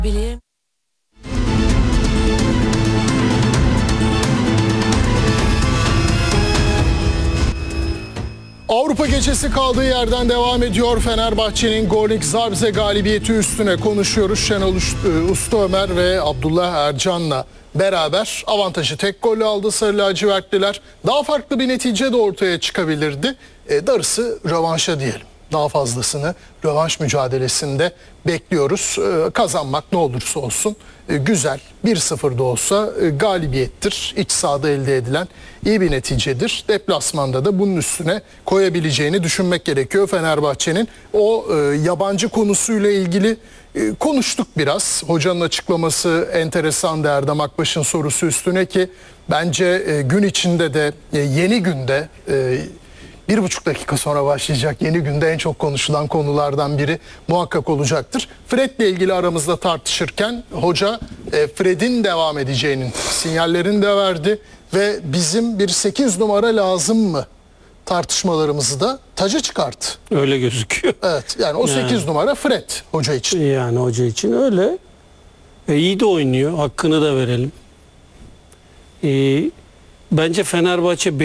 Bilir. Avrupa gecesi kaldığı yerden devam ediyor. Fenerbahçe'nin Gornik Zabrze galibiyeti üstüne konuşuyoruz. Şenol Ustaömer ve Abdullah Ercan'la beraber avantajı tek golle aldı Sarı lacivertliler. Daha farklı bir netice de ortaya çıkabilirdi. Darısı rövanşa diyelim. Daha fazlasını rövanş mücadelesinde bekliyoruz. Kazanmak ne olursa olsun güzel, 1-0 da olsa galibiyettir. İç sahada elde edilen iyi bir neticedir. Deplasmanda da bunun üstüne koyabileceğini düşünmek gerekiyor Fenerbahçe'nin. O yabancı konusuyla ilgili konuştuk biraz. Hocanın açıklaması enteresan, Erdem Akbaş'ın sorusu üstüne ki bence gün içinde de yeni günde 1,5 dakika sonra başlayacak yeni günde en çok konuşulan konulardan biri muhakkak olacaktır. Fred'le ilgili aramızda tartışırken hoca Fred'in devam edeceğinin sinyallerini de verdi ve bizim bir 8 numara lazım mı tartışmalarımızı da taca çıkarttı. Öyle gözüküyor. Evet, yani o 8 numara Fred hoca için. Yani hoca için öyle. İyi de oynuyor. Hakkını da verelim. Bence Fenerbahçe